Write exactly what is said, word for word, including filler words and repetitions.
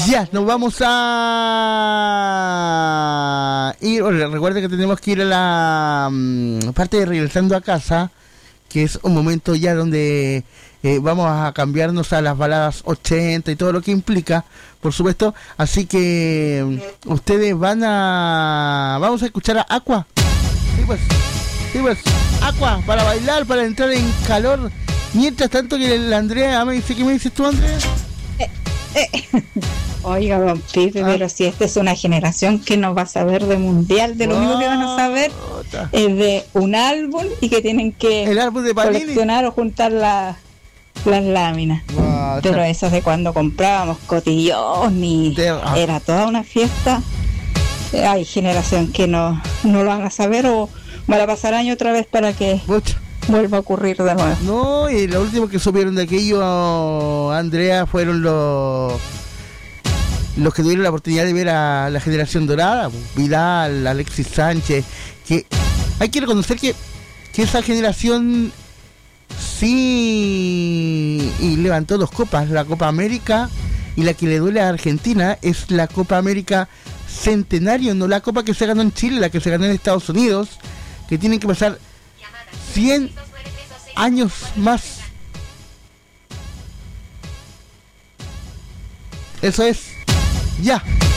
Ya, nos vamos a ir. Recuerden que tenemos que ir a la um, parte de regresando a casa, que es un momento ya donde eh, vamos a cambiarnos a las baladas ochenta y todo lo que implica, por supuesto. Así que um, ustedes van a... Vamos a escuchar a Aqua. Sí, pues. Sí, pues. Aqua, para bailar, para entrar en calor. Mientras tanto que la Andrea me dice, ¿qué me dices tú, Andrea? Eh, eh. Oiga, don Pipe, ah. pero si esta es una generación que no va a saber de mundial, de lo oh, único que van a saber ta. es de un álbum y que tienen que el álbum de coleccionar o juntar la, las láminas. Oh, pero eso es de cuando comprábamos cotillón y de, ah. era toda una fiesta. Hay generación que no, no lo van a saber o van a pasar años otra vez para que Mucho. vuelva a ocurrir de nuevo. No, y lo último que supieron de aquello, Andrea, fueron los los que tuvieron la oportunidad de ver a la generación dorada, Vidal, Alexis Sánchez, que hay que reconocer que, que esa generación sí y levantó dos copas, la Copa América y la que le duele a Argentina es la Copa América Centenario, no la copa que se ganó en Chile, la que se ganó en Estados Unidos, que tienen que pasar cien años más. Eso es. Ya.